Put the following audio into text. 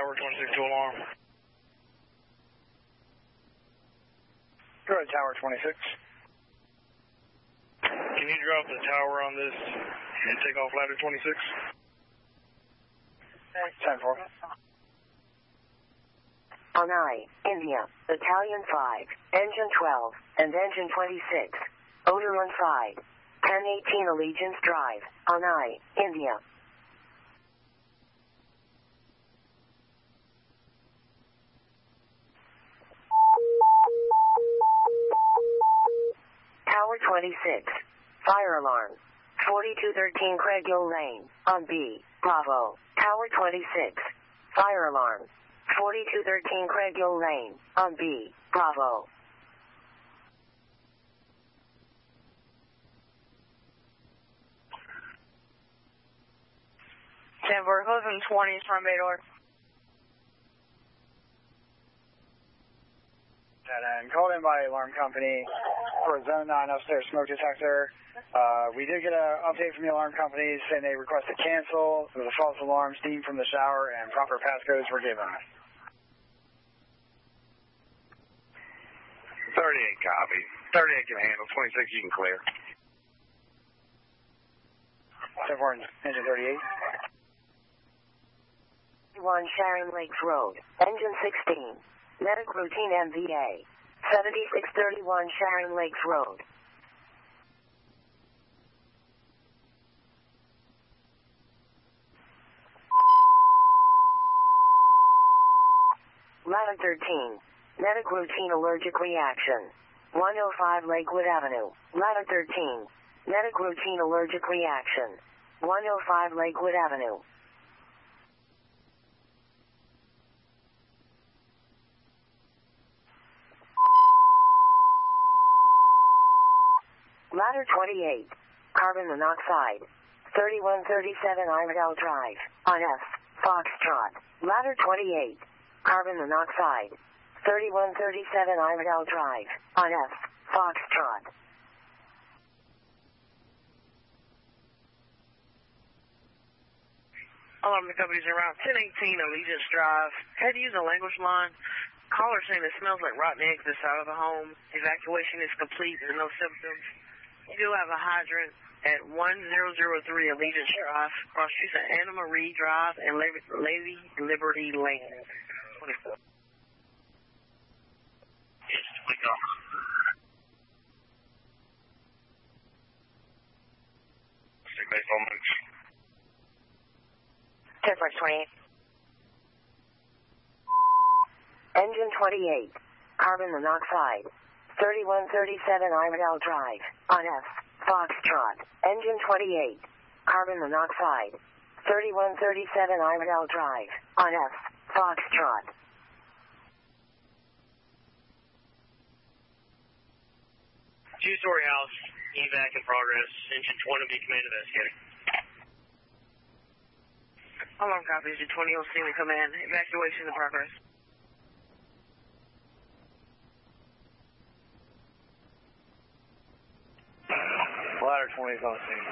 Tower 26 to alarm. Go ahead, Tower 26. Can you drop the tower on this and take off ladder 26? 10-4. Onai, India, Battalion 5, Engine 12, and Engine 26. Odor on side. 1018 Allegiance Drive, Onai, India. Tower 26. Fire alarm. 4213 Craig Hill Lane, on B, Bravo. Tower 26. Fire alarm. 4213 Craig Hill Lane, on B, Bravo. Denver, 1120 from Baydor. And called in by alarm company for a zone 9 upstairs smoke detector. We did get an update from the alarm company saying they requested cancel. There was a false alarm, steam from the shower, and proper passcodes were given. 38 copy. 38 can handle. 26 you can clear. 10-4, engine 38. 1 Sharon Lakes Road, Engine 16. Medic routine MVA. 7631 Sharon Lakes Road. Ladder 13. Medic routine allergic reaction. 105 Lakewood Avenue. Ladder 13. Medic routine allergic reaction. 105 Lakewood Avenue. Ladder 28. Carbon monoxide. 3137 Iredell Drive. On F. Foxtrot. Ladder 28. Carbon monoxide. 3137 Iredell Drive. On F. Foxtrot. Alarm the company's around 1018 Allegiance Drive. Had to use a language line. Caller saying it smells like rotten eggs this side of the home. Evacuation is complete. There's no symptoms. You do have a hydrant at 1003 Allegiance Drive, cross streets at Anna Marie Drive and Lady Liberty Lane. 24. Yes, 24. Stick base on moves. 10-28. Engine 28. Carbon monoxide. 3137 Iredell Drive. On F. Foxtrot. Engine 28. Carbon monoxide. 3137 Iredell Drive. On F. Foxtrot. Two-story house. Evac in progress. Engine 20 will be command investigator. Alarm copy. Engine 20 will see me command. Evacuation in progress. Ladder 20 is on the scene.